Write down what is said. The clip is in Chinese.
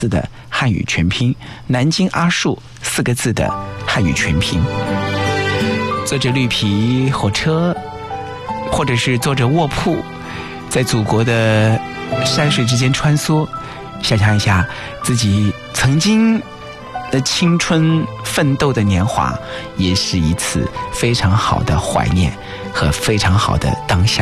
字的汉语全拼，南京阿树4个字的汉语全拼。坐着绿皮火车，或者是坐着卧铺，在祖国的山水之间穿梭，想象一下自己曾经的青春奋斗的年华，也是一次非常好的怀念和非常好的当下。